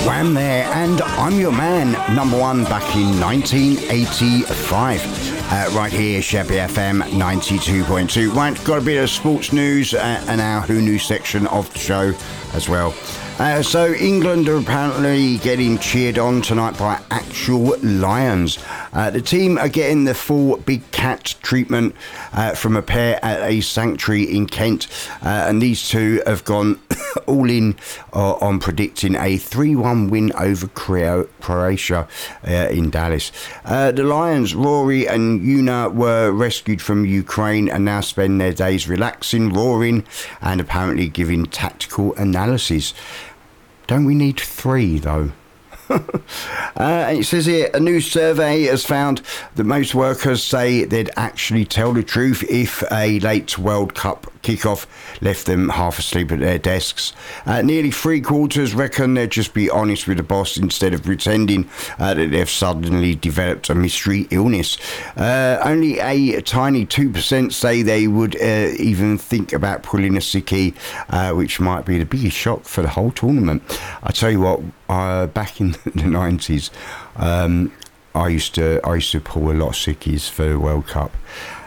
Wham there, and I'm Your Man, number one back in 1985. Right here, Sheppey FM 92.2. Right, got a bit of sports news and our Who Knew section of the show as well. So England are apparently getting cheered on tonight by actual lions. The team are getting the full big cat treatment from a pair at a sanctuary in Kent, and these two have gone all in on predicting a 3-1 win over Croatia in Dallas. The lions, Rory and Yuna, were rescued from Ukraine and now spend their days relaxing, roaring, and apparently giving tactical analysis. Don't we need 3 though? It says here, a new survey has found that most workers say they'd actually tell the truth if a late World Cup kickoff left them half asleep at their desks. Nearly 3/4 reckon they'd just be honest with the boss instead of pretending that they've suddenly developed a mystery illness. Only a tiny 2% say they would even think about pulling a sickie, which might be the biggest shock for the whole tournament. I tell you what, back in the 90s, I used to pull a lot of sickies for the World Cup.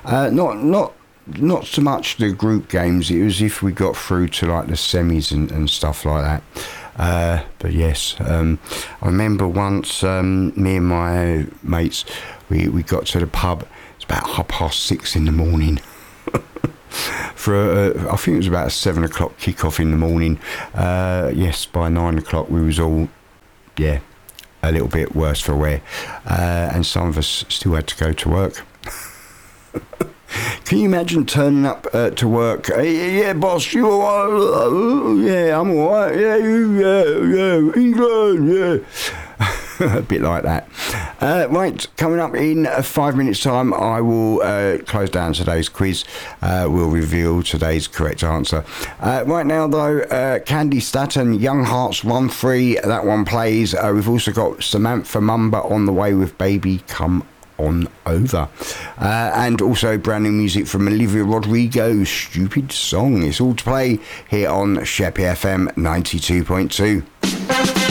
Not so much the group games. It was if we got through to like the semis and stuff like that. But yes, I remember once me and my mates, we got to the pub. It's about 6:30 in the morning. For I think it was about a 7 o'clock kick-off in the morning. Yes, by 9 o'clock we was all, a little bit worse for wear, and some of us still had to go to work. Can you imagine turning up to work? Yeah, boss, you all right? Yeah, I'm all right. Yeah, England, yeah. A bit like that. Right, coming up in 5 minutes' time, I will close down today's quiz. We'll reveal today's correct answer. Right now, though, Candy Staton, Young Hearts 1-3. That one plays. We've also got Samantha Mumba on the way with Baby Come On Over, and also brand new music from Olivia Rodrigo, Stupid Song. It's all to play here on Sheppey FM 92.2.